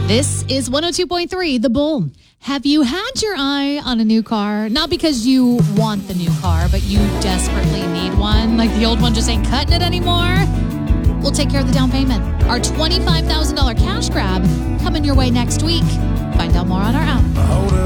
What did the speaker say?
This is 102.3 The Bull. Have you had your eye on a new car? Not because you want the new car, but you desperately need one. Like the old one just ain't cutting it anymore? We'll take care of the down payment. Our $25,000 cash grab coming your way next week. Find out more on our app.